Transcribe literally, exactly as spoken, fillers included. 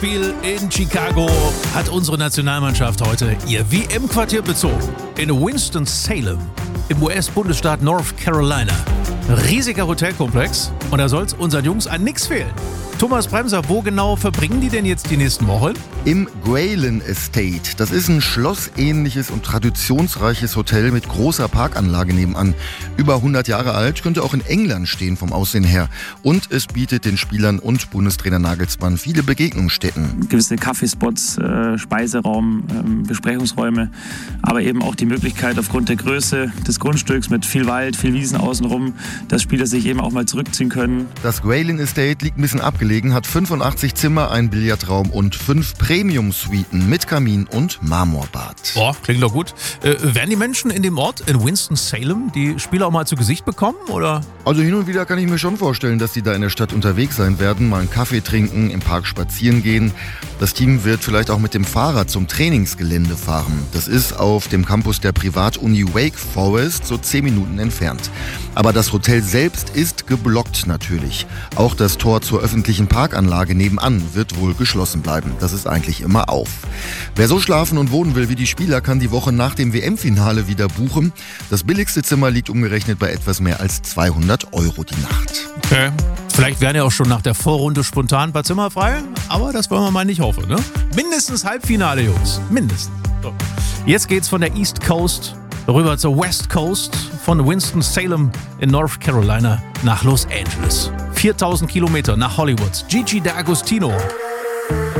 Spiel in Chicago hat unsere Nationalmannschaft heute ihr W M-Quartier bezogen. In Winston-Salem im U S-Bundesstaat North Carolina. Riesiger Hotelkomplex und da soll es unseren Jungs an nichts fehlen. Thomas Bremser, wo genau verbringen die denn jetzt die nächsten Wochen? Im Ghrelin Estate. Das ist ein schlossähnliches und traditionsreiches Hotel mit großer Parkanlage nebenan. Über hundert Jahre alt, könnte auch in England stehen vom Aussehen her. Und es bietet den Spielern und Bundestrainer Nagelsmann viele Begegnungsstätten. Gewisse Kaffeespots, äh, Speiseraum, ähm, Besprechungsräume, aber eben auch die Möglichkeit aufgrund der Größe des Grundstücks mit viel Wald, viel Wiesen außenrum, dass Spieler sich eben auch mal zurückziehen können. Das Ghrelin Estate liegt ein bisschen abgelegen, hat fünfundachtzig Zimmer, einen Billardraum und fünf Premium-Suiten mit Kamin und Marmorbad. Boah, klingt doch gut. Äh, werden die Menschen in dem Ort, in Winston-Salem, die Spieler auch mal zu Gesicht bekommen, oder? Also hin und wieder kann ich mir schon vorstellen, dass die da in der Stadt unterwegs sein werden, mal einen Kaffee trinken, im Park spazieren gehen. Das Team wird vielleicht auch mit dem Fahrrad zum Trainingsgelände fahren. Das ist auf dem Campus der Privatuni Wake Forest, so zehn Minuten entfernt. Aber das Hotel selbst ist geblockt natürlich. Auch das Tor zur öffentlichen Parkanlage nebenan wird wohl geschlossen bleiben. Das ist eigentlich immer auf. Wer so schlafen und wohnen will wie die Spieler, kann die Woche nach dem W M-Finale wieder buchen. Das billigste Zimmer liegt umgerechnet bei etwas mehr als zweihundert Euro die Nacht. Okay. Vielleicht werden ja auch schon nach der Vorrunde spontan ein paar Zimmer frei, aber das wollen wir mal nicht hoffen, ne? Mindestens Halbfinale, Jungs. Mindestens. So. Jetzt geht's von der East Coast rüber zur West Coast, von Winston-Salem in North Carolina nach Los Angeles. viertausend Kilometer nach Hollywood. Gigi D'Agostino.